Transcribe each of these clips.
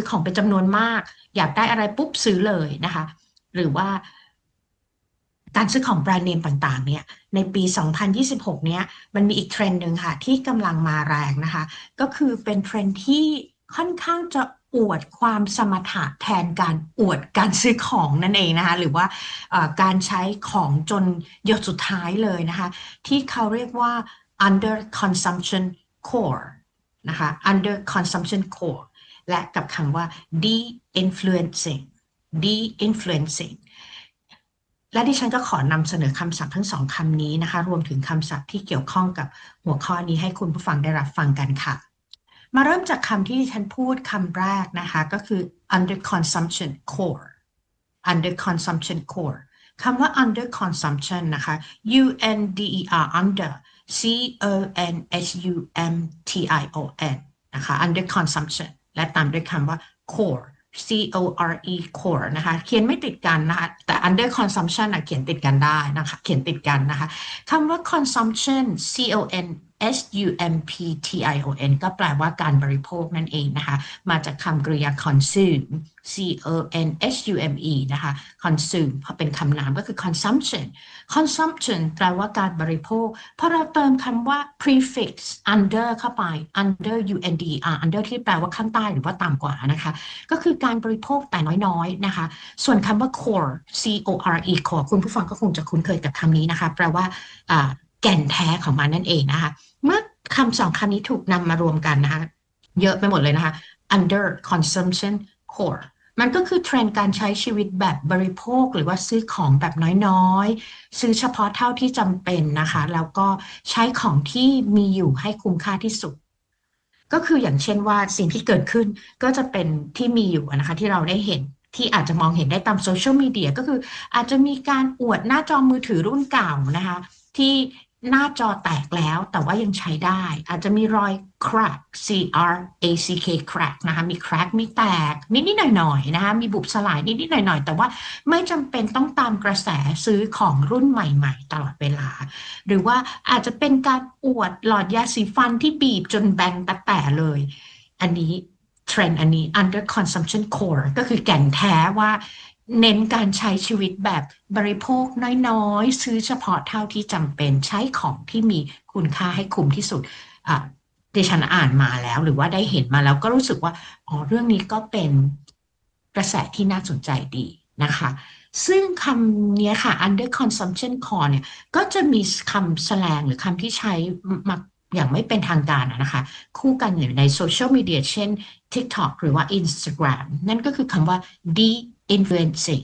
ของเป็นจำนวนมากอยากได้อะไรปุ๊บซื้อเลยนะคะหรือว่าการซื้อของแบรนด์เนมต่างๆเนี่ยในปี 2026 เนี้ยมันมีอีกเทรนด์หนึ่งค่ะที่กำลังมาแรงนะคะก็คือเป็นเทรนด์ที่ค่อนข้างจะอวดความสมถะแทนการอวดการซื้อของนั่นเองนะคะหรือว่าการใช้ของจนหยดสุดท้ายเลยนะคะที่เขาเรียกว่า under consumption core นะคะ under consumption core และกับคำว่า de-influencing de-influencing และดิฉันก็ขอนำเสนอคำศัพท์ทั้งสองคำนี้นะคะรวมถึงคำศัพท์ที่เกี่ยวข้องกับหัวข้อนี้ให้คุณผู้ฟังได้รับฟังกันค่ะมาเริ่มจากคำที่ดิฉันพูดคำแรกนะคะก็คือ under consumption core under consumption core คำว่า under consumption นะคะ U N D E R under C O N S U M T I O N นะคะ under consumption และตามด้วยคำว่า core C O R E core นะคะเขียนไม่ติดกันนะคะแต่ under consumption เขียนติดกันได้นะคะเขียนติดกันนะคะคำว่า consumption C O N S U M P T I O N ก็แปลว่าการบริโภคนั่นเองนะคะมาจากคำกริยา consume C O N S U M E นะคะ consume พอเป็นคำนามก็คือ consumption consumption แปลว่าการบริโภคพอเราเติมคำว่า prefix under เข้าไป under U N D R under ที่แปลว่าข้างใต้หรือว่าต่ำกว่านะคะก็คือการบริโภคแต่น้อยๆนะคะส่วนคำว่า core C O R E core คุณผู้ฟังก็คงจะคุ้นเคยกับคำนี้นะคะแปลว่าแก่นแท้ของมันนั่นเองนะคะเมื่อคำสองคำนี้ถูกนำมารวมกันนะคะเยอะไปหมดเลยนะคะ under consumption core มันก็คือเทรนด์การใช้ชีวิตแบบบริโภคหรือว่าซื้อของแบบน้อยๆซื้อเฉพาะเท่าที่จำเป็นนะคะแล้วก็ใช้ของที่มีอยู่ให้คุ้มค่าที่สุดก็คืออย่างเช่นว่าสิ่งที่เกิดขึ้นก็จะเป็นที่มีอยู่นะคะที่เราได้เห็นที่อาจจะมองเห็นได้ตามโซเชียลมีเดียก็คืออาจจะมีการอวดหน้าจอมือถือรุ่นเก่านะคะที่หน้าจอแตกแล้วแต่ว่ายังใช้ได้อาจจะมีรอย crack C R A C K crack นะคะมี crack มีแตกนิดๆหน่อยๆนะคะมีบุบสลายนิดๆหน่อยๆแต่ว่าไม่จำเป็นต้องตามกระแสซื้อของรุ่นใหม่ๆตลอดเวลาหรือว่าอาจจะเป็นการอวดหลอดยาสีฟันที่บีบจนแบนแต่เลยอันนี้เทรนด์อันนี้ under consumption core ก็คือแก่นแท้ว่าเน้นการใช้ชีวิตแบบบริโภคน้อยๆซื้อเฉพาะเท่าที่จำเป็นใช้ของที่มีคุณค่าให้คุ้มที่สุดดิฉันอ่านมาแล้วหรือว่าได้เห็นมาแล้วก็รู้สึกว่าอ๋อเรื่องนี้ก็เป็นกระแสที่น่าสนใจดีนะคะซึ่งคำนี้ค่ะ under consumption core เนี่ยก็จะมีคำแสลงหรือคำที่ใช้มาอย่างไม่เป็นทางการนะคะคู่กันอยู่ในโซเชียลมีเดียเช่น TikTok หรือว่า Instagram นั่นก็คือคำว่า de-influencing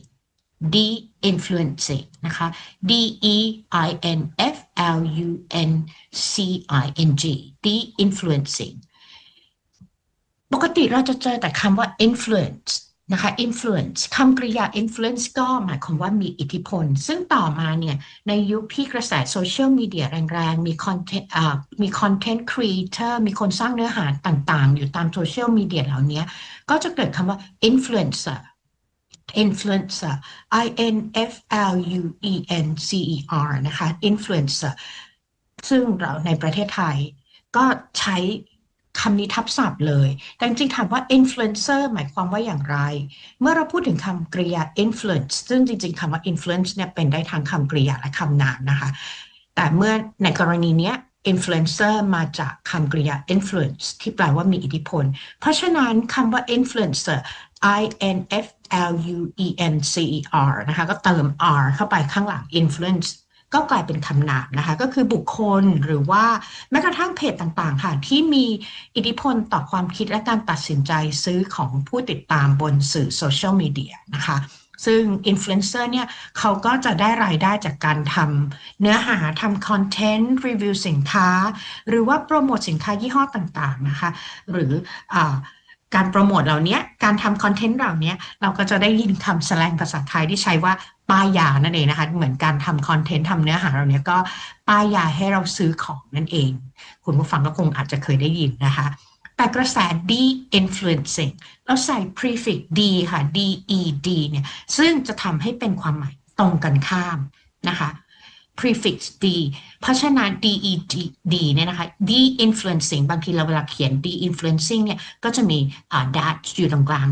de-influencing นะคะ D-E-I-N-F-L-U-N-C-I-N-G de-influencing ปกติเราจะเจอแต่คำว่า influence นะคะ influence คำกริยา influence ก็หมายความว่ามีอิทธิพลซึ่งต่อมาเนี่ยในยุคที่กระแสโซเชียลมีเดียแรงๆมีคอนเทนต์ครีเอเตอร์มีคนสร้างเนื้อหาต่างๆอยู่ตามโซเชียลมีเดียเหล่านี้ก็จะเกิดคำว่า influencer influencer I N F L U E N C E R นะคะ influencer ซึ่งเราในประเทศไทยก็ใช้คำนี้ทับศัพท์เลยแต่จริงๆถามว่า influencer หมายความว่าอย่างไรเมื่อเราพูดถึงคำกริยา influence ซึ่งจริงๆคำว่า influence เนี่ยเป็นได้ทั้งคำกริยาและคำนามนะคะแต่เมื่อในกรณีนี้ influencer มาจากคำกริยา influence ที่แปลว่ามีอิทธิพลเพราะฉะนั้นคำว่า influencer I N F L U E N C E R นะคะก็เติม R เข้าไปข้างหลัง influence ก็กลายเป็นคำนามนะคะก็คือบุคคลหรือว่าแม้กระทั่งเพจต่างๆค่ะที่มีอิทธิพลต่อความคิดและการตัดสินใจซื้อของผู้ติดตามบนสื่อโซเชียลมีเดียนะคะซึ่งอินฟลูเอนเซอร์เนี่ยเขาก็จะได้รายได้จากการทำเนื้อหาทำคอนเทนต์รีวิวสินค้าหรือว่าโปรโมทสินค้ายี่ห้อต่างๆนะคะหรือการโปรโมทเหล่านี้การทำคอนเทนต์เหล่านี้เราก็จะได้ยินคำแสลงภาษาไทยที่ใช้ว่าป้ายยานั่นเองนะคะเหมือนการทำคอนเทนต์ทำเนื้อหาเหล่านี้ก็ป้ายยาให้เราซื้อของนั่นเองคุณผู้ฟังก็คงอาจจะเคยได้ยินนะคะแต่กระแส de-influencing เราใส่ prefix d ค่ะ d-e-d เนี่ยซึ่งจะทำให้เป็นความหมายตรงกันข้ามนะคะ prefix d เพราะฉะนั้น d-e-d เนี่ยนะคะ de-influencing บางทีเราเวลาเขียน de-influencing เนี่ยก็จะมีdash อยู่ตรงกลาง